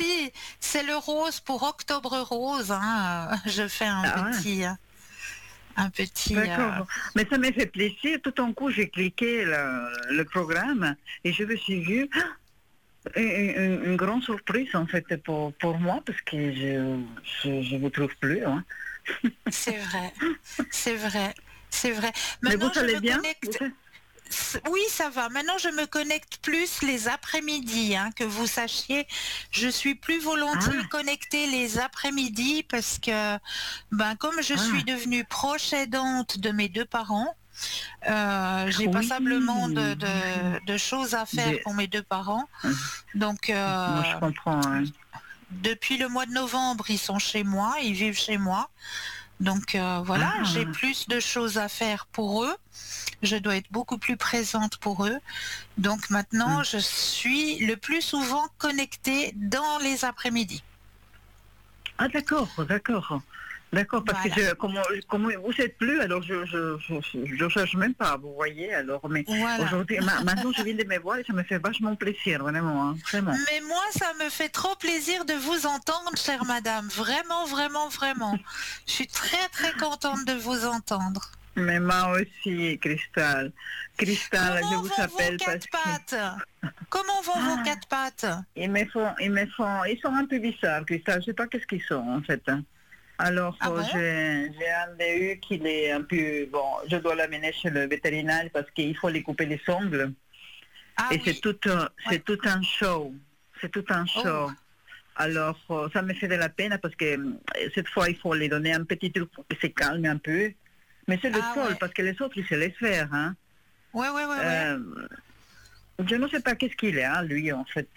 aussi, c'est le rose pour Octobre Rose. Hein. Je fais Ah ouais. un petit. D'accord. Mais ça m'a fait plaisir. Tout d'un coup, j'ai cliqué le programme et je me suis vue une grande surprise en fait pour moi parce que je vous trouve plus. Hein. C'est vrai, c'est vrai, c'est vrai. Mais vous Maintenant, je allez me bien? connecte. Oui, ça va. Maintenant, je me connecte plus les après-midi, hein, que vous sachiez. Je suis plus volontiers Ah, connectée les après-midi parce que, ben, comme je suis ah, devenue proche aidante de mes deux parents, j'ai oui, passablement oui. de choses à faire Des- pour mes deux parents. Donc, moi, je comprends. Hein. depuis le mois de novembre, ils sont chez moi, ils vivent chez moi. Donc voilà, j'ai Ah, plus de choses à faire pour eux. Je dois être beaucoup plus présente pour eux. Donc maintenant, hum. je suis le plus souvent connectée dans les après-midi. Ah, d'accord, d'accord. D'accord, parce que Voilà. comme vous êtes plus, alors je cherche même pas, vous voyez, alors, mais Voilà. aujourd'hui, maintenant je viens de me voir et ça me fait vachement plaisir, vraiment, hein, vraiment. Mais moi, ça me fait trop plaisir de vous entendre, chère madame. Vraiment, vraiment, vraiment. Je suis très, très contente de vous entendre. Mais moi aussi, Cristal. Cristal, je Comment vous vont vos appelle parce quatre que pattes? Comment vont vos ah, quatre pattes? ils sont un peu bizarres, Cristal, je sais pas qu'est-ce qu'ils sont, en fait. Hein. Alors, Ah bon? j'ai un DU qui est un peu, bon, je dois l'amener chez le vétérinaire parce qu'il faut lui couper les ongles. Ah Et oui. Ouais. c'est tout un show. C'est tout un Oh. show. Alors, ça me fait de la peine parce que cette fois, il faut lui donner un petit truc pour qu'il se calme un peu. Mais c'est le Ah seul, ouais. parce que les autres, ils se laissent faire. Hein. Ouais, ouais, ouais, ouais. Euh, je ne sais pas qu'est-ce qu'il est, hein, lui, en fait.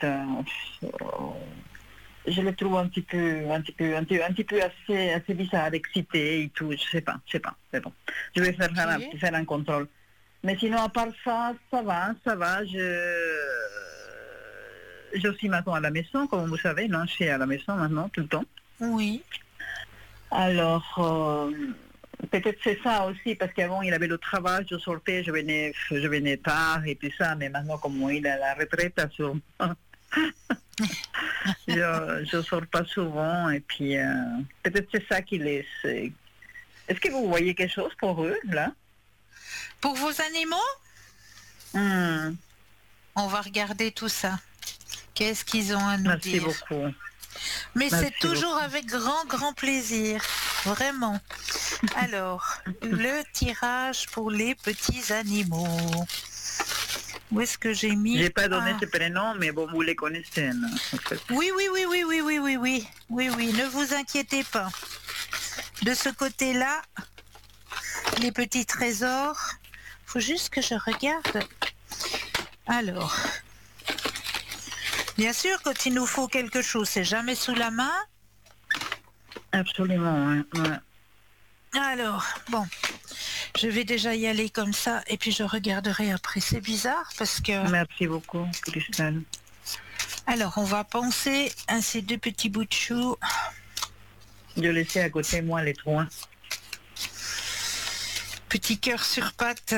Je le trouve un petit peu assez bizarre, excité et tout. Je sais pas, je sais pas. C'est bon. Je vais Ok. faire un contrôle. Mais sinon, à part ça, ça va, ça va. Je suis maintenant à la maison, comme vous savez, non, je suis à la maison maintenant, tout le temps. Oui. Alors, peut-être c'est ça aussi, parce qu'avant, il avait le travail, je sortais, je venais tard et tout ça, mais maintenant, comme il est à la retraite, sûrement, je sors pas souvent, et puis, peut-être c'est ça qui laisse. Est-ce que vous voyez quelque chose pour eux, là? Pour vos animaux, Hmm, on va regarder tout ça. Qu'est-ce qu'ils ont à nous merci dire? beaucoup, Mais c'est merci toujours beaucoup. avec grand, grand plaisir. Vraiment. Alors, le tirage pour les petits animaux. Où est-ce que j'ai mis? J'ai pas donné Ah. ce prénom, mais bon, vous les connaissez, non, en fait. Oui, oui, oui, oui, oui, oui, oui, oui. Oui, oui, ne vous inquiétez pas. De ce côté-là, les petits trésors. Faut juste que je regarde. Alors, bien sûr, quand il nous faut quelque chose, c'est jamais sous la main. Absolument, ouais, ouais. Alors, bon, je vais déjà y aller comme ça et puis je regarderai après. C'est bizarre parce que... Merci beaucoup, Christelle. Alors, on va penser à ces deux petits bouts de chou. Je laissais à côté, moi, les trois. Petit cœur sur patte.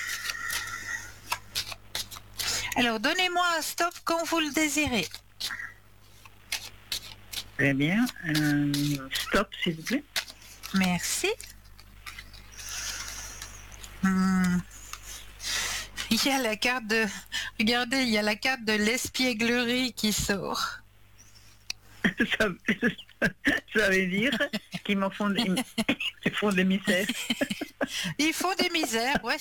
Alors, donnez-moi un stop quand vous le désirez. Très bien. Stop, s'il vous plaît. Merci. Hmm. Il y a la carte de... Regardez, il y a la carte de l'espièglerie qui sort. ça, ça veut dire qu'ils me font, ils font des misères. Ils font des misères, ouais,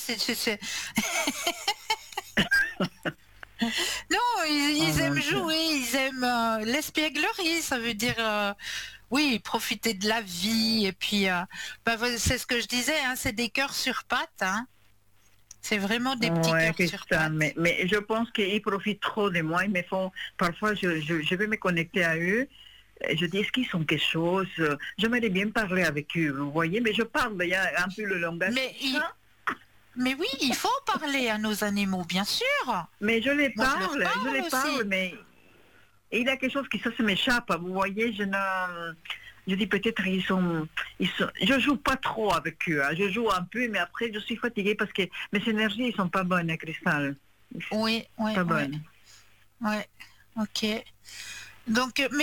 Non, Oh ils mon aiment Dieu. jouer, ils aiment l'espièglerie, ça veut dire oui, profiter de la vie et puis bah, c'est ce que je disais, hein, c'est des cœurs sur pattes, hein. C'est vraiment des petits Ouais, cœurs c'est sur ça. pattes. Mais je pense qu'ils profitent trop de moi. Ils me font, parfois, je vais me connecter à eux. Et je dis, est-ce qu'ils sont quelque chose? J'aimerais bien parler avec eux, vous voyez, mais je parle, il y a un peu le langage Mais, chat. mais oui, il faut parler à nos animaux, bien sûr. Mais Moi, je leur je parle les parle, aussi. mais il y a quelque chose qui ça se m'échappe. Vous voyez, je dis peut-être je joue pas trop avec eux. Hein. Je joue un peu, mais après je suis fatiguée parce que mes énergies ils sont pas bonnes, hein, Cristal. Oui, oui, Pas oui, bonnes. oui. Ok. Donc,